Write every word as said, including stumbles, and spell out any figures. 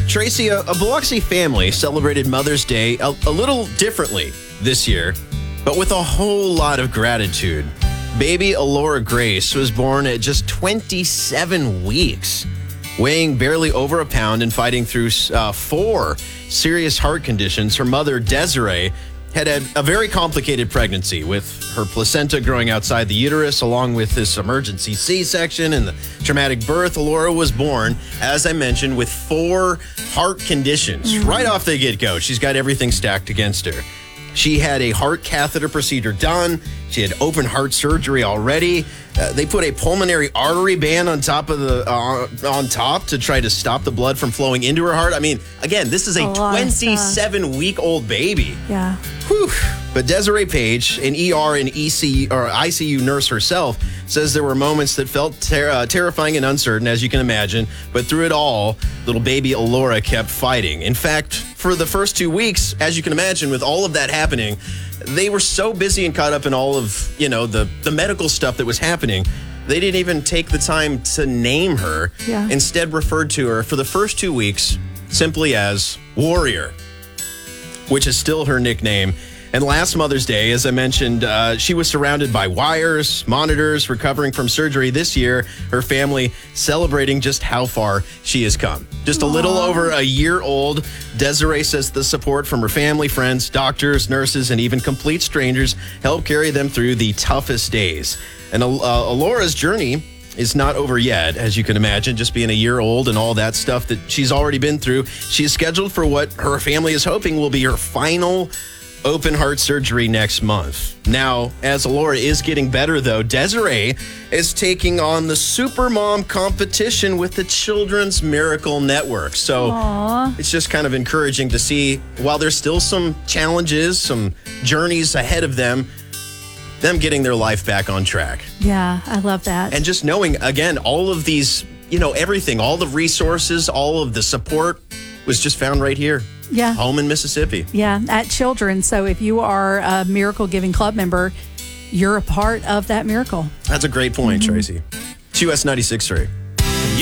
Tracy, a, a Biloxi family celebrated Mother's Day a, a little differently this year, but with a whole lot of gratitude. Baby Alora Grace was born at just twenty-seven weeks, weighing barely over a pound and fighting through uh, four serious heart conditions. Her mother, Desiree, had had a very complicated pregnancy with her placenta growing outside the uterus, along with this emergency C-section and the traumatic birth. Alora was born, as I mentioned, with four heart conditions. Mm-hmm. Right off the get-go, she's got everything stacked against her. She had a heart catheter procedure done. She had open heart surgery already. Uh, they put a pulmonary artery band on top of the uh, on top to try to stop the blood from flowing into her heart. I mean, again, this is a twenty-seven-week-old baby. Yeah. Whew. But Desiree Page, an E R and E C or I C U nurse herself, says there were moments that felt ter- uh, terrifying and uncertain, as you can imagine. But through it all, little baby Alora kept fighting. In fact, for the first two weeks, as you can imagine, with all of that happening, they were so busy and caught up in all of, you know, the, the medical stuff that was happening. They didn't even take the time to name her. Yeah. Instead, referred to her for the first two weeks simply as Warrior, which is still her nickname. And last Mother's Day, as I mentioned, uh, she was surrounded by wires, monitors, recovering from surgery. This year, her family celebrating just how far she has come. Just a Aww. little over a year old, Desiree says the support from her family, friends, doctors, nurses, and even complete strangers helped carry them through the toughest days. And uh, Alora's journey is not over yet, as you can imagine, just being a year old and all that stuff that she's already been through. She is scheduled for what her family is hoping will be her final open heart surgery next month. Now, as Alora is getting better, though, Desiree is taking on the Supermom competition with the Children's Miracle Network. So Aww. It's just kind of encouraging to see, while there's still some challenges, some journeys ahead of them, them getting their life back on track. Yeah, I love that. And just knowing, again, all of these, you know, everything, all the resources, all of the support was just found right here. Yeah. Home in Mississippi. Yeah, at Children. So if you are a Miracle Giving Club member, you're a part of that miracle. That's a great point, Mm-hmm. Tracy. Q S ninety-six point three.